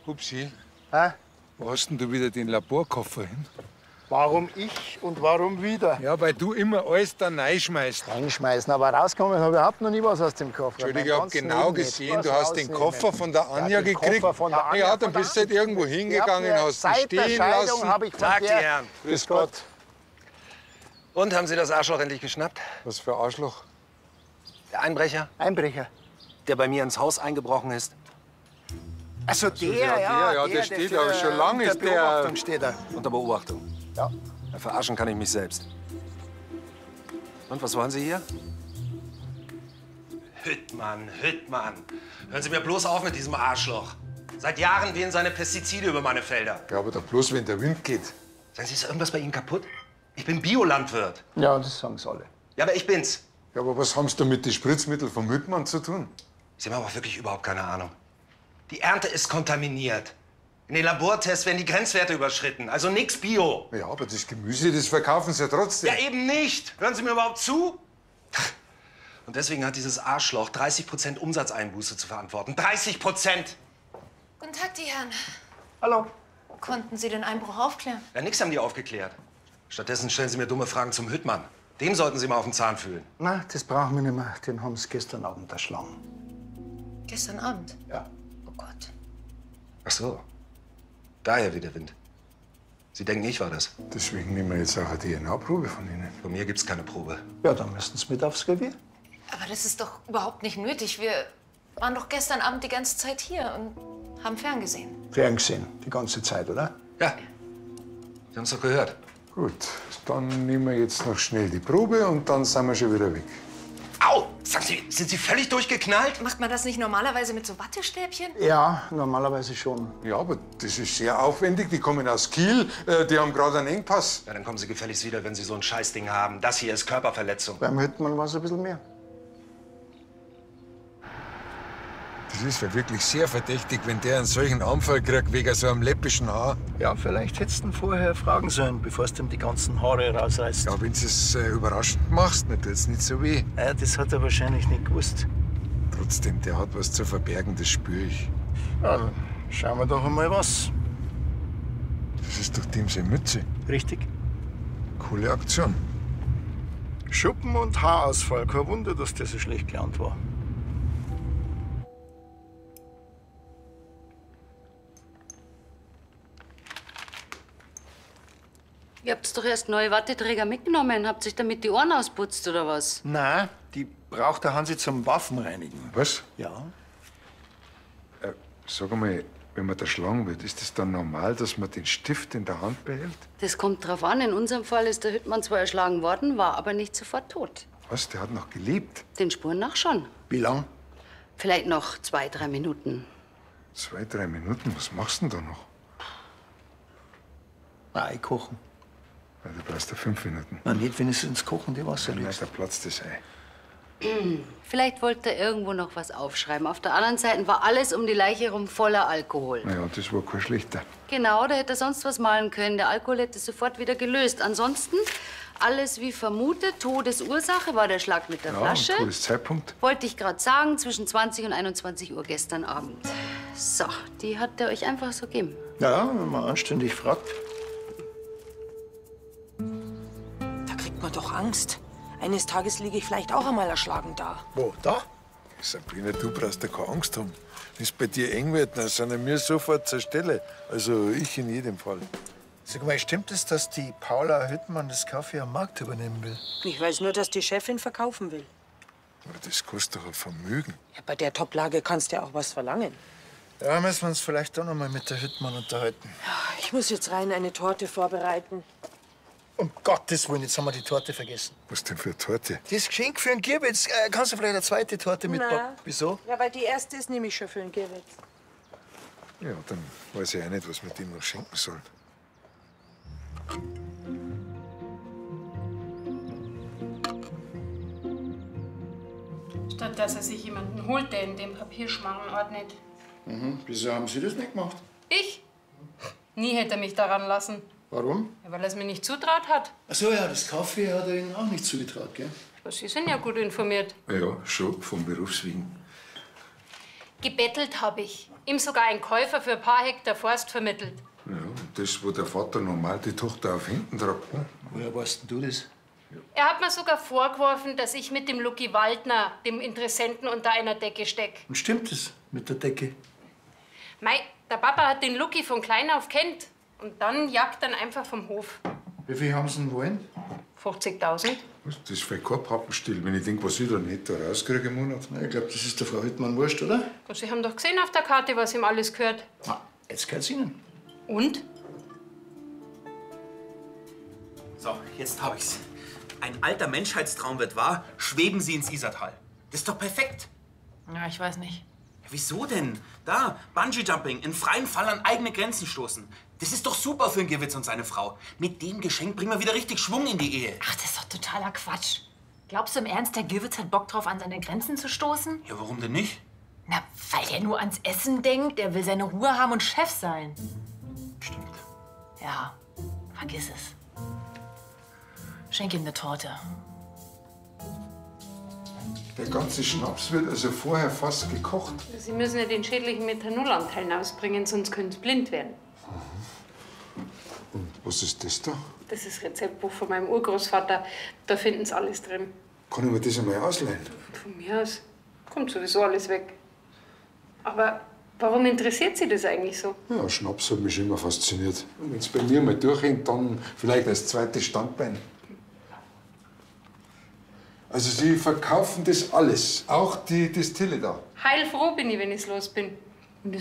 Hupsi, Hä? wo hast denn du wieder den Laborkoffer hin? Warum ich und warum wieder? Ja, weil du immer alles da reinschmeißt. Reinschmeißen, aber rauskommen habe ich überhaupt noch nie was aus dem Koffer. Entschuldigung, ich Mein hab ganzen genau Leben gesehen, nicht. du Was hast den rausnehmen? Koffer von der Anja den gekriegt. Koffer von der Anja, Ja, dann von der bist du halt irgendwo Ich hab hingegangen, mir hast ihn seit der stehen Scheidung lassen. habe ich von Tag, die der... Herren. Grüß Gott. Und, haben Sie das Arschloch endlich geschnappt? Was für Arschloch? Der Einbrecher, Einbrecher. der bei mir ins Haus eingebrochen ist? Also der, der steht aber schon lange ist der... Beobachtung steht er. Unter Beobachtung. Ja. Ja, verarschen kann ich mich selbst. Und, was wollen Sie hier? Hüttmann, Hüttmann. Hören Sie mir bloß auf mit diesem Arschloch. Seit Jahren wehen seine Pestizide über meine Felder. Ja, aber doch bloß, wenn der Wind geht. Sagen Sie, ist irgendwas bei Ihnen kaputt? Ich bin Biolandwirt. Ja, das sagen sie alle. Ja, aber ich bin's. Ja, aber was haben Sie da mit den Spritzmitteln vom Hüttmann zu tun? Sie haben aber wirklich überhaupt keine Ahnung. Die Ernte ist kontaminiert. In den Labortests werden die Grenzwerte überschritten. Also nix Bio. Ja, aber das Gemüse, das verkaufen Sie ja trotzdem. Ja, eben nicht. Hören Sie mir überhaupt zu? Und deswegen hat dieses Arschloch 30% Umsatzeinbuße zu verantworten. 30%! Guten Tag, die Herren. Hallo. Konnten Sie den Einbruch aufklären? Ja, nix haben die aufgeklärt. Stattdessen stellen Sie mir dumme Fragen zum Hüttmann. Dem sollten Sie mal auf den Zahn fühlen. Na, das brauchen wir nicht mehr. Den haben sie gestern Abend erschlagen. Gestern Abend? Ja. Oh Gott. Ach so. Daher wie der Wind. Sie denken, ich war das. Deswegen nehmen wir jetzt auch eine DNA-Probe von Ihnen. Von mir gibt's keine Probe. Ja, dann müssten sie mit aufs Revier. Aber das ist doch überhaupt nicht nötig. Wir waren doch gestern Abend die ganze Zeit hier und haben ferngesehen. Ferngesehen, die ganze Zeit, oder? Ja. Sie haben's doch gehört. Gut, dann nehmen wir jetzt noch schnell die Probe und dann sind wir schon wieder weg. Au! Sagen Sie, sind Sie völlig durchgeknallt? Macht man das nicht normalerweise mit so Wattestäbchen? Ja, normalerweise schon. Ja, aber das ist sehr aufwendig. Die kommen aus Kiel, die haben gerade einen Engpass. Ja, dann kommen Sie gefälligst wieder, wenn Sie so ein Scheißding haben. Das hier ist Körperverletzung. Beim Hüttmann war es ein bisschen mehr. Das ist ja wirklich sehr verdächtig, wenn der einen solchen Anfall kriegt wegen so einem läppischen Haar. Ja, vielleicht hättest du ihn vorher fragen sollen, bevor du ihm die ganzen Haare rausreißt. Ja, wenn du es überraschend machst, dann tut's nicht so weh. Ja, das hat er wahrscheinlich nicht gewusst. Trotzdem, der hat was zu verbergen, das spüre ich. Ja, dann schauen wir doch einmal was. Das ist doch dem seine Mütze. Richtig? Coole Aktion. Schuppen und Haarausfall. Kein Wunder, dass der so schlecht gelernt war. Ihr habt doch erst neue Watteträger mitgenommen. Habt euch damit die Ohren ausputzt, oder was? Nein, die braucht der Hansi zum Waffenreinigen. Was? Ja. Sag mal, wenn man erschlagen wird, ist es dann normal, dass man den Stift in der Hand behält? Das kommt drauf an. In unserem Fall ist der Hüttmann zwar erschlagen worden, war aber nicht sofort tot. Was? Der hat noch gelebt? Den Spuren nach schon. Wie lang? Vielleicht noch 2, 3 Minuten. 2, 3 Minuten? Was machst du denn da noch? Ei kochen. Ja, du brauchst ja 5 Minuten. Na, nicht, wenn du ins kochende Wasser Nein, legst. da platzt das Ei. Vielleicht wollte er irgendwo noch was aufschreiben. Auf der anderen Seite war alles um die Leiche herum voller Alkohol. Naja, das war kein schlechter. Genau, da hätte er sonst was malen können. Der Alkohol hätte sofort wieder gelöst. Ansonsten alles wie vermutet. Todesursache war der Schlag mit der Ja, Flasche. und Todeszeitpunkt? Wollte ich gerade sagen, zwischen 20 und 21 Uhr gestern Abend. So, die hat er euch einfach so gegeben. Ja, wenn man anständig fragt. Da kriegt man doch Angst. Eines Tages liege ich vielleicht auch einmal erschlagen da. Wo, da? Sabrina, du brauchst ja keine Angst haben. Wenn es bei dir eng wird, dann sind wir sofort zur Stelle. Also ich in jedem Fall. Sag mal, stimmt es, dass die Paula Hüttmann das Kaffee am Markt übernehmen will? Ich weiß nur, dass die Chefin verkaufen will. Aber das kostet doch ein Vermögen. Ja, bei der Toplage kannst du ja auch was verlangen. Ja, müssen wir uns vielleicht doch noch mal mit der Hüttmann unterhalten. Ich muss jetzt rein eine Torte vorbereiten. Um Gottes Willen, jetzt haben wir die Torte vergessen. Was denn für eine Torte? Das Geschenk für einen Gierwitz. Kannst du vielleicht eine zweite Torte mitbacken? Na. Wieso? Ja, weil die erste ist nämlich schon für den Gewitz. Ja, dann weiß ich auch nicht, was wir dem noch schenken sollen. Statt dass er sich jemanden holt, der in dem Papierschmarrn ordnet. Wieso haben Sie das nicht gemacht? Ich? Nie hätte er mich daran lassen. Warum? Ja, weil er es mir nicht zutraut hat. Ach so, ja, das Kaffee hat er Ihnen auch nicht zugetraut, gell? Aber Sie sind ja gut informiert. Ja, schon, vom Berufswegen. Gebettelt habe ich. Ihm sogar ein Käufer für ein paar Hektar Forst vermittelt. Ja, das, wo der Vater normal die Tochter auf hinten tragt. Ne? Woher weißt denn du das? Er hat mir sogar vorgeworfen, dass ich mit dem Lucky Waldner, dem Interessenten, unter einer Decke steck. Und stimmt es mit der Decke? Mei, der Papa hat den Lucky von klein auf kennt. Und dann jagt er ihn einfach vom Hof. Wie viel haben sie denn wollen? 50.000. Das ist für kein Pappenstiel, wenn ich denke, was ich da netto rauskriege im Monat. Na, ich glaube, das ist der Frau Hüttmann wurscht, oder? Und Sie haben doch gesehen auf der Karte, was ihm alles gehört. Na, jetzt gehört's Ihnen. Und? So, jetzt hab ich's. Ein alter Menschheitstraum wird wahr, schweben Sie ins Isartal. Das ist doch perfekt. Ja, ich weiß nicht. Ja, wieso denn? Da, Bungee-Jumping, in freiem Fall an eigene Grenzen stoßen. Das ist doch super für den Gewitz und seine Frau. Mit dem Geschenk bringen wir wieder richtig Schwung in die Ehe. Ach, das ist doch totaler Quatsch. Glaubst du im Ernst, der Gewitz hat Bock drauf, an seine Grenzen zu stoßen? Ja, warum denn nicht? Na, weil er nur ans Essen denkt. Der will seine Ruhe haben und Chef sein. Stimmt. Ja, vergiss es. Schenk ihm eine Torte. Der ganze Schnaps wird also vorher fast gekocht. Sie müssen ja den schädlichen Methanolanteil ausbringen, sonst können Sie blind werden. Und was ist das da? Das ist das Rezeptbuch von meinem Urgroßvater. Da finden Sie alles drin. Kann ich mir das einmal ausleihen? Von mir aus kommt sowieso alles weg. Aber warum interessiert Sie das eigentlich so? Ja, Schnaps hat mich schon immer fasziniert. Wenn es bei mir mal durchhängt, dann vielleicht als zweites Standbein. Also Sie verkaufen das alles, auch die Destille da? Heilfroh bin ich, wenn ich's los bin.